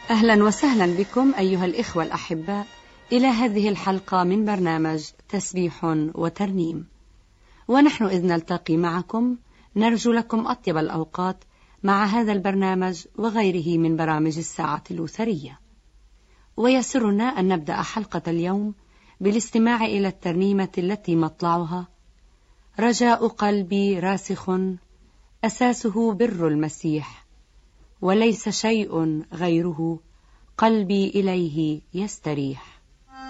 أهلا وسهلا بكم أيها الإخوة الأحباء إلى هذه الحلقة من برنامج تسبيح وترنيم. ونحن إذ نلتقي معكم نرجو لكم أطيب الأوقات مع هذا البرنامج وغيره من برامج الساعة الأسرية. ويسرنا أن نبدأ حلقة اليوم بالاستماع إلى الترنيمة التي مطلعها: رجاء قلبي راسخ أساسه بر المسيح، وليس شيء غيره قلبي إليه يستريح.